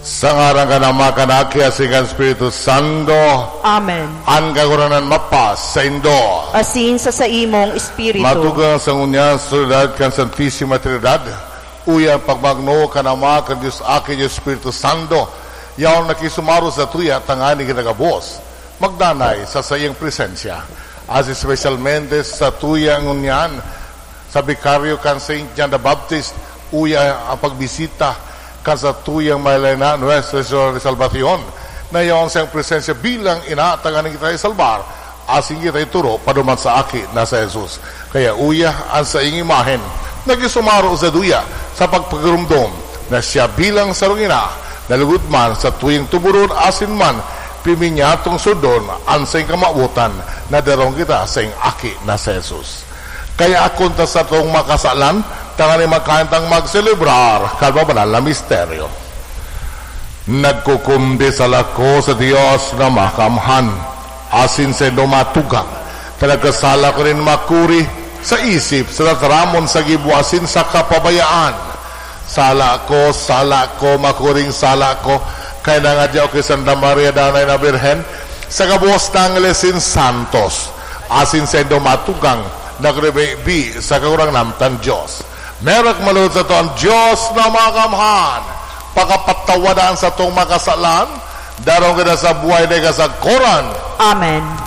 Sa ngaran ka na makanaki asikan Espiritu Santo. Amen. Ang kaguranan mapas sa Indo. Asin sa imong Espiritu. Matugang sa ngunya solidad kan Santisima Trinidad. Uya pagmagno ka na makan Diyos akin yung Espiritu Santo. Yaon nakisumaro sa tuya tangani kinagabos. Magdanay sa sayang presensya. As especialmente sa tuya ngunyan sa Vicario kan Saint John the Baptist. Uya ang pagbisita kan sa tuyang Maylena Nuestra de Salvacion na iyon siyang presensya bilang inatangan kita isalbar asing kita ituro paduman sa aki na sa Jesus. Kaya uya ang sa ingimahen nagisumaro sa duya sa pagpagurumdom na siya bilang sarungina nalugod man sa tuyang tuburon asin man piminyatong sudon ang sa kamabutan na darong kita sa aki na sa Jesus. Kaya akunta sa itong makasalan tangan ni magkantang magselebrar kalma banal na misteryo. Nagkukumdi sa lako sa Diyos na makamhan asin sa matugang talagkasala ko rin makuri sa isip sa tatramon sa gibuasin sa kapabayaan. Sala ko makuring sala ko kaya na nga diyo kay Santa Maria Danay na Birhen sa kabuos ng Lesin Santos asin sa matugang nagrebebi sa kaurang namtan Diyos. Merak malod sa to ang Diyos na makamhan. Pagkapatawadaan sa itong makasalan, darong kita sa buhay na kasagkoran. Amen.